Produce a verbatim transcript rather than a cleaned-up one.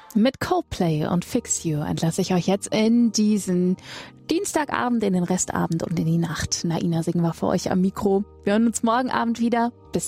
Mit Coldplay und Fix You entlasse ich euch jetzt in diesen Dienstagabend, in den Restabend und in die Nacht. Naina singen wir für euch am Mikro. Wir hören uns morgen Abend wieder. Bis